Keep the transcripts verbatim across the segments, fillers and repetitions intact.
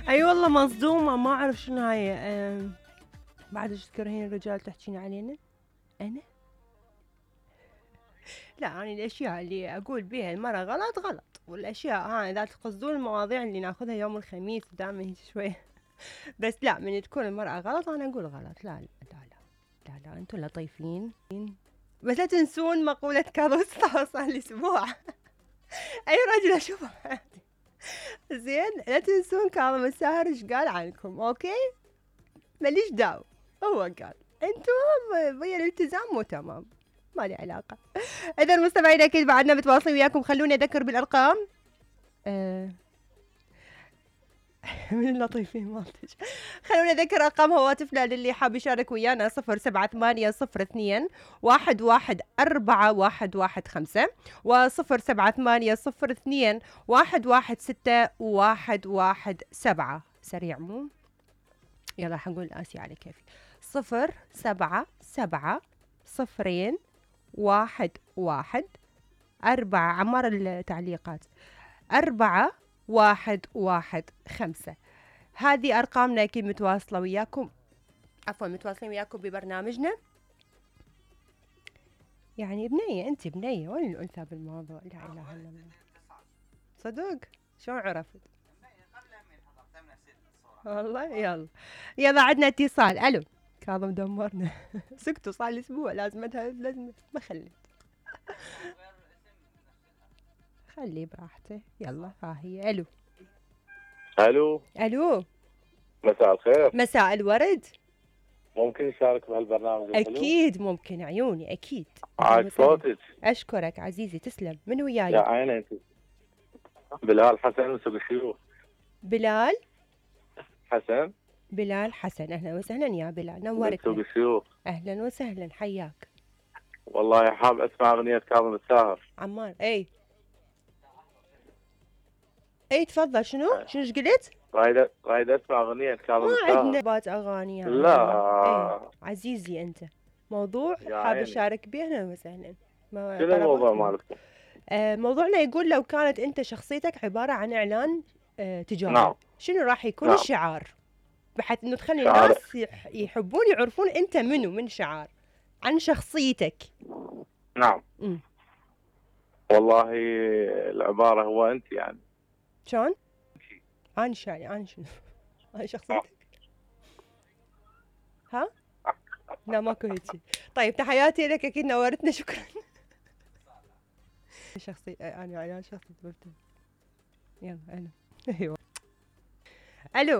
اي والله مصدومة، ما اعرف شنو هاي. أم، بعد ايش تكرهين الرجال تحكين علينا؟ انا؟ لا، أنا الاشياء اللي اقول بيها المرأة غلط غلط، والاشياء ها اذا تقصدون المواضيع اللي ناخذها يوم الخميس دائما هيك شوية. بس لا، من تكون المرأة غلط انا اقول غلط. لا لا لا لا لا, لا. انتم لطيفين. بس لا تنسون مقولة كاظم الساهر صار لي اسبوع. اي رجل اشوفه بحياتي. زين، لا تنسون كاظم الساهر ايش قال عنكم، اوكي؟ ماليش دعوة، هو قال انتم ويا الالتزام مو تمام، ما لي علاقة. اذا مستمعينا اكيد بعدنا متواصلين وياكم، خلوني اذكر بالارقام. أه من اللطيفين مالتج. خلونا نذكر ارقام هواتفنا للي حاب يشارك ويانا: صفر سبعة ثمانية صفر اثنين واحد واحد أربعة واحد واحد خمسة، وصفر سبعة ثمانية صفر اثنين واحد واحد ستة واحد واحد سبعة. سريع مو؟ يلا حنقول آسي على كيفي. صفر سبعة سبعة صفرين واحد واحد أربعة، عمار التعليقات، أربعة واحد واحد خمسة. هذه أرقامنا أكيد متواصلة وياكم، عفوا متواصلين وياكم ببرنامجنا. يعني بنية، أنت بنية، وين الأنثى بالموضوع؟ لا إله إلا الله. صدق؟ شلون عرفت؟ والله يلا يلا عندنا اتصال. ألو كاظم دمرنا. سكتوا صار لي أسبوع، لازم لازم ما خليت. خليه براحته. يلا ها هي. ألو الو ألو مساء الخير. مساء الورد. ممكن نشارك بهالبرنامج الحلو؟ أكيد ممكن عيوني، أكيد. عاش صوتك. أشكرك عزيزي، تسلم. من وياي؟ يا عيني انت. بلال حسن من سوق الشيوخ. بلال حسن بلال حسن، أهلا وسهلا يا بلال، من سوق نورتنا. الشيوخ. أهلا وسهلا، حياك. والله حاب اسمع اغنية كاظم الساهر. عمار اي اي تفضل. شنو شنو ايش قلت؟ رايد رايد اسمع اغنية كاظم ما الساهر. عندنا بات اغاني يعني. لا اي عزيزي انت موضوع حاب اشارك به، اهلا وسهلا. شنو الموضوع مالكم؟ آه موضوعنا يقول لو كانت انت شخصيتك عبارة عن اعلان آه تجاري، نعم. شنو راح يكون نعم. الشعار، بحيث انه تخلي شعار. الناس يح- يحبون يعرفون انت منو، من شعار عن شخصيتك. نعم. امم والله العبارة هو انت يعني. شلون؟ انا شاي انا شنو؟ هاي شخصيتك؟ ها؟ لا ماكو هيجي. طيب تحياتي لك، اكيد نورتنا، شكرا. شخصي انا عيال شخصي تبرتين. يلا الو. ايوه الو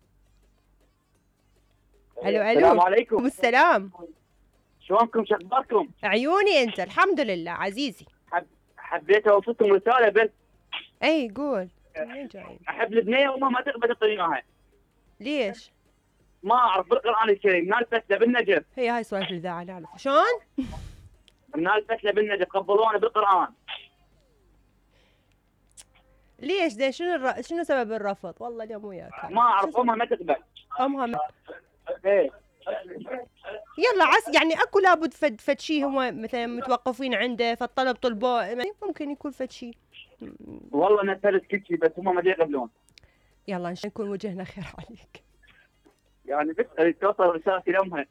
الو الو. السلام عليكم. السلام. شلونكم؟ شو اخباركم؟ عيوني انت، الحمد لله عزيزي. حب... حبيت اوصلكم رساله بس. اي قول. وين جايين؟ احب البنيه وما ما تقبل تعطيني اياها. ليش؟ ما اعرف بالقران الكريم نال فتله بالنجف. هي هاي سوالف الاذاعه نعرف. شلون؟ نال فتله بالنجف قبلونا بالقران. ليش ده؟ شنو الر... شنو سبب الرفض؟ والله اليوم وياك. ما اعرف امها ما تقبل. امها ما... ايه يلا عس يعني اكو لابد فد فد شيء هم مثلا متوقفين عنده، فالطلب طلبوه، يعني ممكن يكون فد شيء. والله نفذت كل شيء بس هم ما يقبلون. يلا ان شاء الله نكون وجهنا خير عليك. يعني بس اريد توصل رسالتي لامها.